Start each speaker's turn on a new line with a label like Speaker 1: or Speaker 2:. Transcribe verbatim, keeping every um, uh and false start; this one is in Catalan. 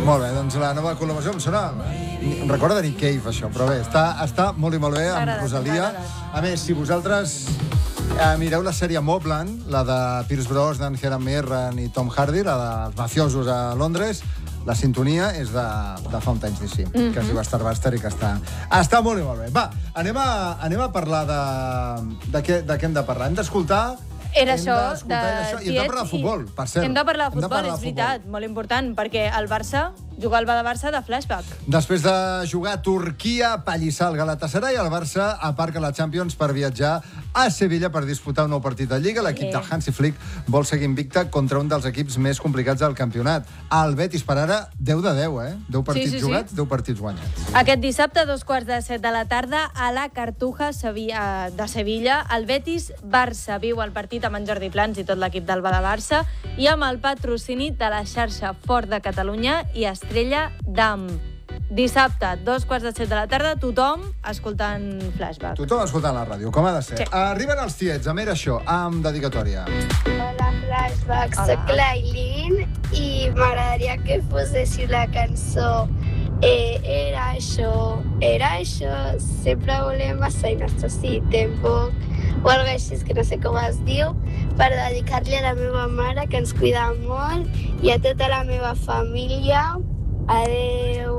Speaker 1: Molt bé, doncs la nova col·laboració em sona... Em recorda de Nick Cave, això, però bé, està, està molt i molt bé amb Rosalia. A més, si vosaltres eh, mireu la sèrie Mobland, la de Pierce Brosnan, Helen Mirren i Tom Hardy, la dels mafiosos a Londres, la sintonia és de, de fa un temps D C, mm-hmm. que es diu Starbuster i que està, està molt i molt bé. Va, anem a, anem a parlar de, de, què, de què hem de parlar. Hem d'escoltar...
Speaker 2: Era això, de
Speaker 1: I hem de parlar de futbol, per cert.
Speaker 2: Hem de parlar de futbol, és veritat, molt important, perquè el Barça juga al Barça de flashback.
Speaker 1: Després de jugar a Turquia, pallissar el Galatasaray, el Barça aparca la Champions per viatjar a Sevilla per disputar un nou partit de Lliga. L'equip de Hansi Flick vol seguir invicte contra un dels equips més complicats del campionat. El Betis, per ara, deu de deu, eh? deu partits sí, sí, jugats, sí. deu partits guanyats.
Speaker 2: Aquest dissabte, a dos quarts de set de la tarda, a la Cartuja de Sevilla, el Betis-Barça viu el partit amb en Jordi Plans i tot l'equip del Barça i amb el patrocini de la xarxa Ford de Catalunya i Estrella Damm. Dissabte, dos quarts de set de la tarda, tothom escoltant Flashback.
Speaker 1: Tothom escoltant la ràdio, com ha de ser. Sí. Arriben els tiets, a Mera Això, amb dedicatòria.
Speaker 3: Hola, Flashback, Hola. soc l'Ailin i m'agradaria que poséssiu la cançó eh, Era això, era això, sempre volem massa i necessitem poc, o alguna així, que no sé com es diu, per dedicar-li a la meva mare, que ens cuida molt, i a tota la meva família. Adeu.